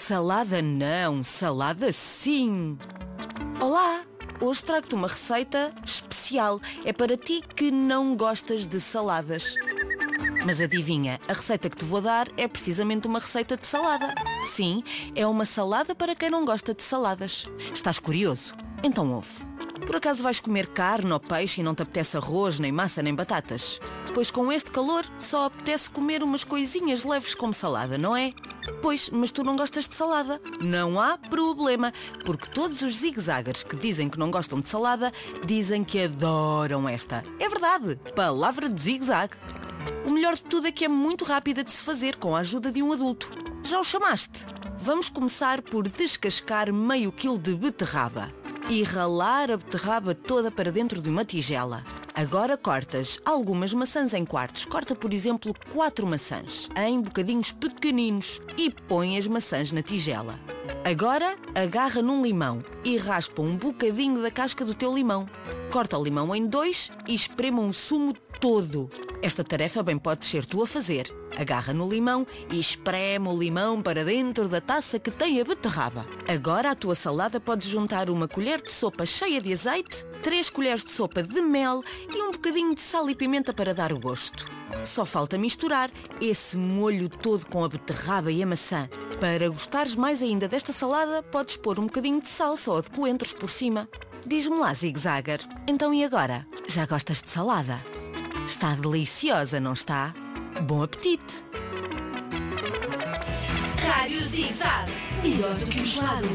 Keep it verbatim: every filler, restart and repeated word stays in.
Salada não, salada sim. Olá, hoje trago-te uma receita especial. É para ti que não gostas de saladas. Mas adivinha, a receita que te vou dar é precisamente uma receita de salada. Sim, é uma salada para quem não gosta de saladas. Estás curioso? Então ouve. Por acaso vais comer carne ou peixe e não te apetece arroz, nem massa, nem batatas? Pois com este calor só apetece comer umas coisinhas leves como salada, não é? Pois, mas tu não gostas de salada. Não há problema, porque todos os zigue-zaguers que dizem que não gostam de salada dizem que adoram esta. É verdade, palavra de zigue-zague. O melhor de tudo é que é muito rápida de se fazer com a ajuda de um adulto. Já o chamaste? Vamos começar por descascar meio quilo de beterraba e ralar a beterraba toda para dentro de uma tigela. Agora cortas algumas maçãs em quartos. Corta, por exemplo, quatro maçãs em bocadinhos pequeninos e põe as maçãs na tigela. Agora agarra num limão e raspa um bocadinho da casca do teu limão. Corta o limão em dois e esprema um sumo todo. Esta tarefa bem pode ser tu a fazer. Agarra no limão e espreme o limão para dentro da taça que tem a beterraba. Agora à tua salada podes juntar uma colher de sopa cheia de azeite, três colheres de sopa de mel e um bocadinho de sal e pimenta para dar o gosto. Só falta misturar esse molho todo com a beterraba e a maçã. Para gostares mais ainda desta salada, podes pôr um bocadinho de salsa ou de coentros por cima. Diz-me lá, zigue-zaguer, então e agora? Já gostas de salada? Está deliciosa, não está? Bom apetite! Rádio Zig-Zag, melhor do que um gelado.